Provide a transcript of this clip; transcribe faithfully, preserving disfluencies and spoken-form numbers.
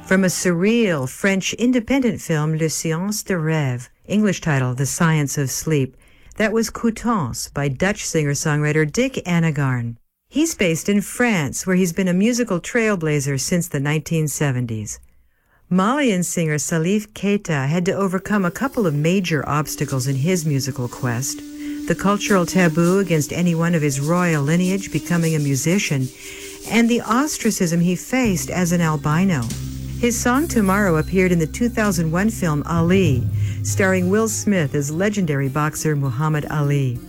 From a surreal French independent film, Le Science de Rêve, English title, The Science of Sleep, that was Coutances by Dutch singer-songwriter Dick Annegarn. He's based in France, where he's been a musical trailblazer since the nineteen seventies. Malian singer Salif Keita had to overcome a couple of major obstacles in his musical quest: the cultural taboo against anyone of his royal lineage becoming a musician, and the ostracism he faced as an albino. His song Tomorrow appeared in the two thousand one film Ali, starring Will Smith as legendary boxer Muhammad Ali.